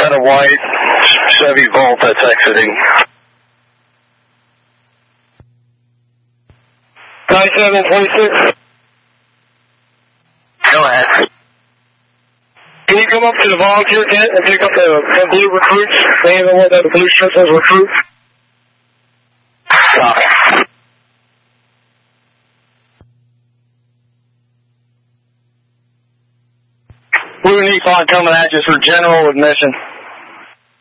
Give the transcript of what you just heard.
got a white Chevy Volt that's exiting. 9726. Go ahead. Can you come up to the volunteer tent and pick up the blue recruits? They have the one that the blue shirt says recruit. Copy. Blue Nissan coming at you for general admission.